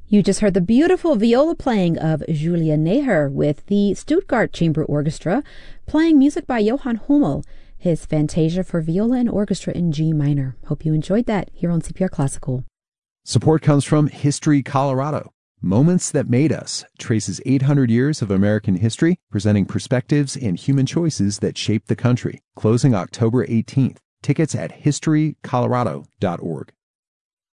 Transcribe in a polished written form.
You just heard the beautiful viola playing of Julia Neher with the Stuttgart Chamber Orchestra, playing music by Johann Hummel, his Fantasia for Viola and Orchestra in G minor. Hope you enjoyed that here on CPR Classical. Support comes from History Colorado. Moments That Made Us traces 800 years of American history, presenting perspectives and human choices that shaped the country. Closing October 18th. Tickets at historycolorado.org.